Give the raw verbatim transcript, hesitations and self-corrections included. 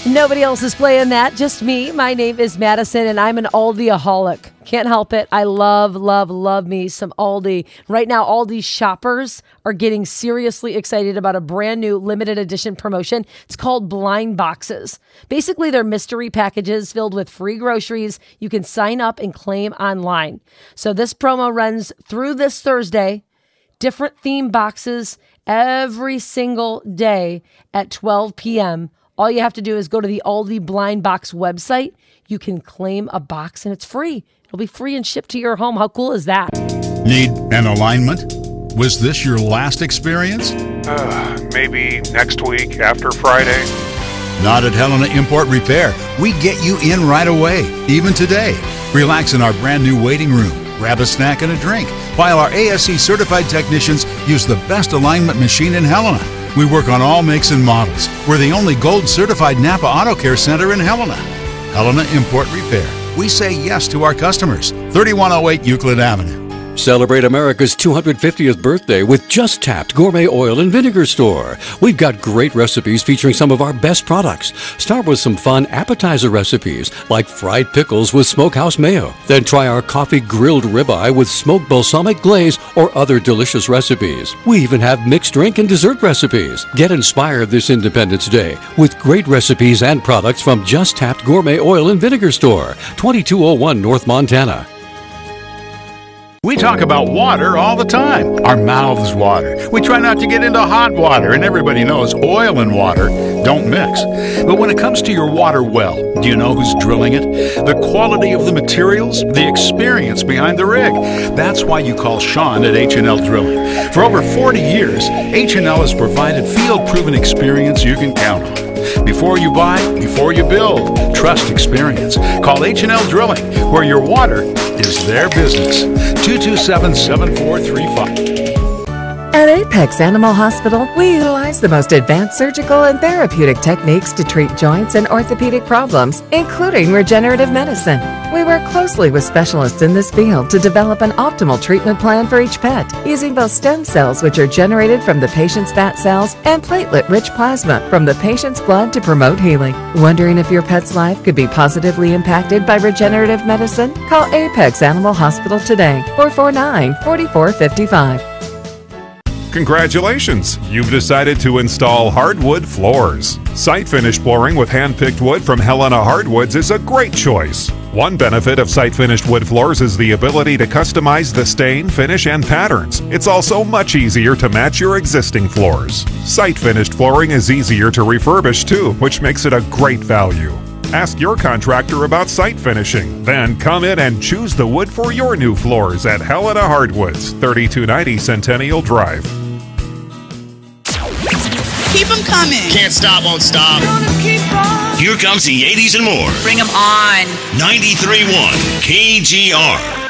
Nobody else is playing that, just me. My name is Madison, and I'm an Aldi-aholic. Can't help it. I love, love, love me some Aldi. Right now, Aldi shoppers are getting seriously excited about a brand new limited edition promotion. It's called Blind Boxes. Basically, they're mystery packages filled with free groceries you can sign up and claim online. So this promo runs through this Thursday. Different theme boxes every single day at twelve p.m. All you have to do is go to the Aldi Blind Box website. You can claim a box and it's free. It'll be free and shipped to your home. How cool is that? Need an alignment? Was this your last experience? Uh, maybe next week after Friday. Not at Helena Import Repair. We get you in right away, even today. Relax in our brand new waiting room. Grab a snack and a drink while our A S C certified technicians use the best alignment machine in Helena. We work on all makes and models. We're the only gold certified Napa Auto Care Center in Helena. Helena Import Repair. We say yes to our customers. thirty-one oh eight Euclid Avenue. Celebrate America's two hundred fiftieth birthday with Just Tapped Gourmet Oil and Vinegar Store. We've got great recipes featuring some of our best products. Start with some fun appetizer recipes like fried pickles with smokehouse mayo. Then try our coffee grilled ribeye with smoked balsamic glaze or other delicious recipes. We even have mixed drink and dessert recipes. Get inspired this Independence Day with great recipes and products from Just Tapped Gourmet Oil and Vinegar Store, twenty-two oh one North Montana. We talk about water all the time. Our mouths water. We try not to get into hot water, and everybody knows oil and water don't mix. But when it comes to your water well, do you know who's drilling it? The quality of the materials, the experience behind the rig. That's why you call Sean at H and L Drilling. For over forty years, H and L has provided field-proven experience you can count on. Before you buy, before you build, trust experience. Call H and L Drilling, where your water is their business. two two seven, seven four three five. At Apex Animal Hospital, we utilize the most advanced surgical and therapeutic techniques to treat joints and orthopedic problems, including regenerative medicine. We work closely with specialists in this field to develop an optimal treatment plan for each pet, using both stem cells, which are generated from the patient's fat cells, and platelet-rich plasma from the patient's blood to promote healing. Wondering if your pet's life could be positively impacted by regenerative medicine? Call Apex Animal Hospital today, four four nine, four four five five. Congratulations! You've decided to install hardwood floors. Site Finish flooring with hand-picked wood from Helena Hardwoods is a great choice. One benefit of Site Finished wood floors is the ability to customize the stain, finish, and patterns. It's also much easier to match your existing floors. Site Finished flooring is easier to refurbish too, which makes it a great value. Ask your contractor about site finishing. Then come in and choose the wood for your new floors at Helena Hardwoods, thirty-two ninety Centennial Drive. Keep them coming. Can't stop, won't stop. Keep on. Here comes the eighties and more. Bring them on. ninety-three point one K G R.